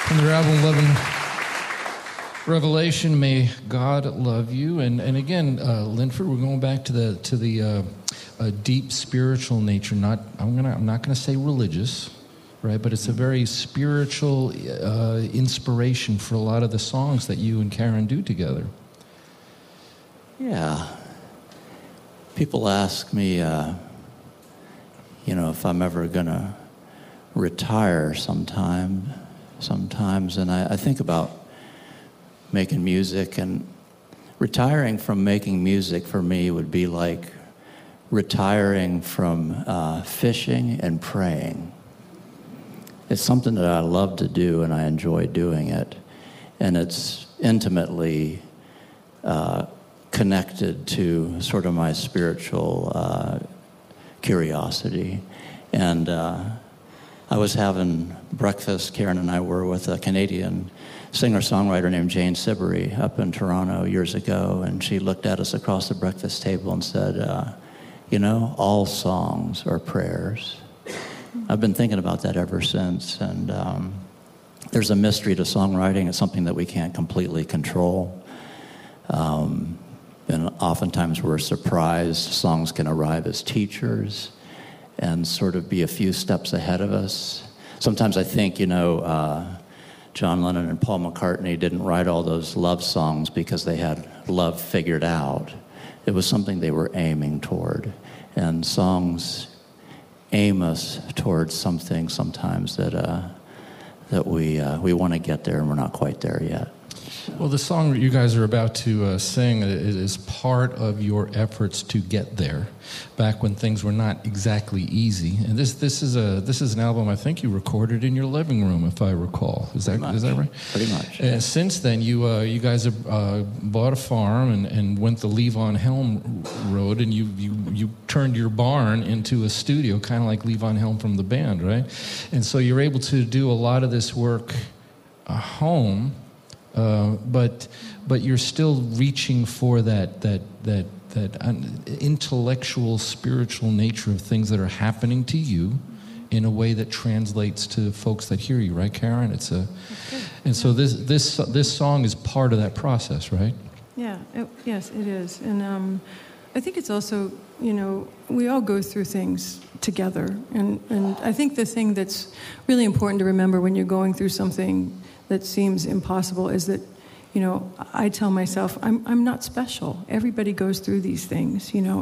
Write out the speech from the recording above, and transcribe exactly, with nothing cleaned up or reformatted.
From their album Love and Revelation, May God Love You. And and again, uh, Linford, we're going back to the to the uh, uh, deep spiritual nature. Not I'm gonna I'm not gonna say religious, right? But it's a very spiritual uh, inspiration for a lot of the songs that you and Karen do together. Yeah. People ask me, uh, you know, if I'm ever gonna retire sometime, sometimes, and I, I think about making music, and retiring from making music for me would be like retiring from uh, fishing and praying. It's something that I love to do, and I enjoy doing it, and it's intimately uh, connected to sort of my spiritual uh, curiosity. And uh, I was having breakfast, Karen and I were, with a Canadian singer-songwriter named Jane Siberry up in Toronto years ago, and she looked at us across the breakfast table and said, uh, you know, all songs are prayers. I've been thinking about that ever since, and um, there's a mystery to songwriting. It's something that we can't completely control. Um, and oftentimes we're surprised. Songs can arrive as teachers and sort of be a few steps ahead of us. Sometimes I think, you know, uh, John Lennon and Paul McCartney didn't write all those love songs because they had love figured out. It was something they were aiming toward. And songs aim us towards something sometimes that uh, that we uh, we want to get there, and we're not quite there yet. Well, the song that you guys are about to uh, sing is part of your efforts to get there, back when things were not exactly easy. And this this is a this is an album I think you recorded in your living room, if I recall. Is that is that right? Pretty much. And since then, you uh, you guys have uh, bought a farm and, and went the Levon Helm road, and you you you turned your barn into a studio, kind of like Levon Helm from the band, right? And so you're able to do a lot of this work at home. Uh, but but you're still reaching for that that that that intellectual, spiritual nature of things that are happening to you in a way that translates to folks that hear you, right, Karen? It's a, and so this this this song is part of that process, right? Yeah. It, yes, it is, and um, I think it's also, you know, we all go through things together, and and I think the thing that's really important to remember when you're going through something that seems impossible is that, you know, I tell myself, I'm I'm not special. Everybody goes through these things, you know,